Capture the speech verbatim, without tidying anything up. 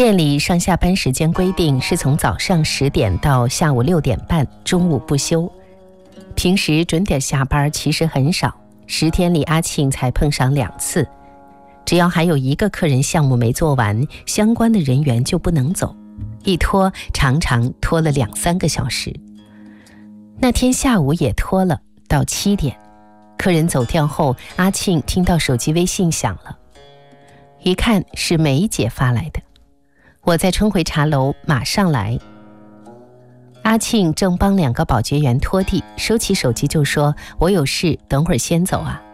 店里上下班时间规定是从早上十点到下午六点半，中午不休。平时准点下班其实很少，十天里阿庆才碰上两次。只要还有一个客人项目没做完，相关的人员就不能走，一拖常常拖了两三个小时。那天下午也拖了，到七点，客人走掉后，阿庆听到手机微信响了，一看是梅姐发来的。我再冲回茶楼，马上来。阿庆正帮两个保洁员拖地，收起手机就说：“我有事，等会儿先走啊。”